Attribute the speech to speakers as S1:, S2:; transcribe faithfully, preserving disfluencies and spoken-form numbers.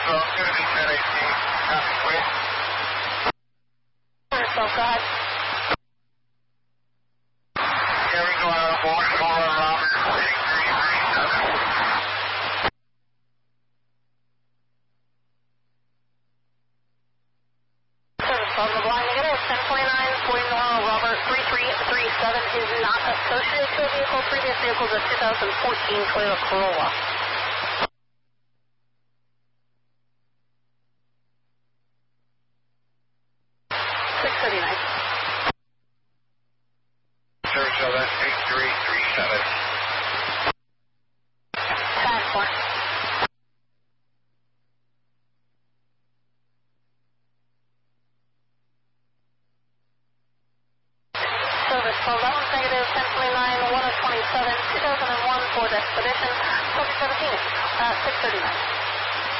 S1: twelve, going to be ten eighteen. Copy, wait.
S2: twelve, go ahead.
S1: Here we go out of board, call Robert, six three three seven.
S2: Service call, the blind negative, ten twenty-nine, forty Nora, Robert, three three three seven is not associated to a vehicle. Previous vehicle is a two thousand fourteen Toyota Corolla. six thirty-nine.
S1: Service call, that's eight three three seven.
S2: ten four. Service call, that one's negative, ten twenty-nine, one oh twenty-seven, two thousand one Ford Expedition, twenty seventeen, uh, six thirty-nine.